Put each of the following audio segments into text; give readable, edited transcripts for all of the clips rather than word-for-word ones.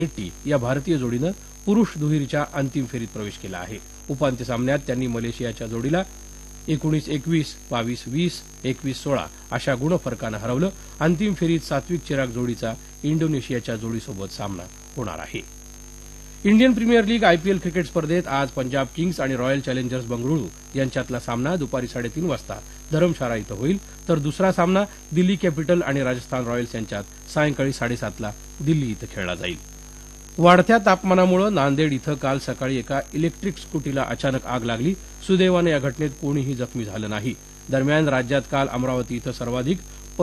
शेट्टी या भारतीय जोडीनं पुरुष दुहेरीच्या अंतिम फेरीत प्रवेश केला आहे. उपांत्य सामन्यात त्यांनी मलेशियाच्या जोडीला 19-21, 22-20, 21-16 अशा गुणफरकानं हरवलं. अंतिम फेरीत सात्विक चिराग जोडीचा इंडोनेशियाच्या जोडीसोबत सामना होणार आहे. Indian premier league IPL cricket स्पर्धेत आज पंजाब किंग्स आणि रॉयल चॅलेंजर्स बंगळुरू यांच्यातला सामना दुपारी 3:30 वाजता धरमशाला इथं होईल, तर दुसरा सामना दिल्ली कॅपिटल आणि राजस्थान रॉयल्स यांच्यात सायंकाळी 7:30ला दिल्ली इथं खेळला जाईल. वाढत्या तापमानामुळे नांदेड इथं काल सकाळी एका इलेक्ट्रिक स्कूटीला अचानक आग लागली. सुदैवानं या घटनेत कोणीही जखमी झालं नाही. दरम्यान राज्यात काल अमरावती इथं सर्वाधिक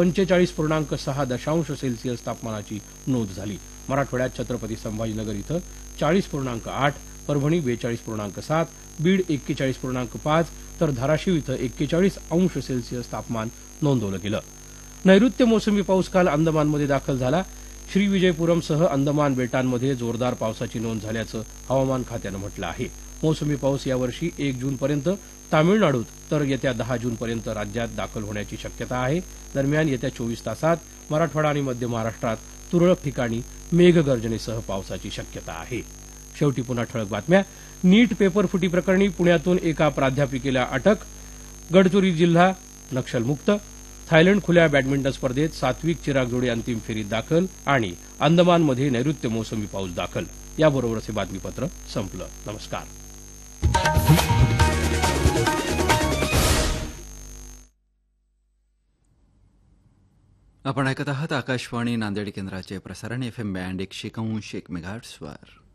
45.6 सेल्सिअस तापमानाची नोंद झाली. मराठवाड्यात छत्रपती संभाजीनगर इथं 40.8, परभणी 42.7, बीड 41.5 तर धाराशिव इथं 41 सेल्सिअस तापमान नोंदवलं गेलं. नैऋत्य मोसमी पाऊस काल अंदमानमध्ये दाखल झाला. श्रीविजयपुरमसह अंदमान बेटांमध्ये जोरदार पावसाची नोंद झाल्याचं हवामान खात्यानं म्हटलं आहे. मोसमी पाऊस यावर्षी 1 जूनपर्यंत तामिळनाडूत तर येत्या 10 जूनपर्यंत राज्यात दाखल होण्याची शक्यता आहे. दरम्यान येत्या 24 तासात मराठवाडा आणि मध्य महाराष्ट्रात तुरळक ठिकाणी मेघगर्जनेसह पावसाची शक्यता आहे. शेवटी पुन्हा ठळक बातम्या. नीट पेपर फुटी प्रकरणी पुण्यातून एका प्राध्यापिकेला अटक. गडचिरोली जिल्हा नक्षलमुक्त. थायलंड खुल्या बॅडमिंटन स्पर्धेत सात्विक चिराग जोडी अंतिम फेरीत दाखल आणि अंदमानमध्ये नैऋत्य मोसमी पाऊस दाखल. याबरोबरच हे बातमीपत्र संपलं. नमस्कार. आपण ऐकत आहात आकाशवाणी नांदेड केंद्राचे प्रसारण FM बँड 101.1 मेगाहर्ट्झवर.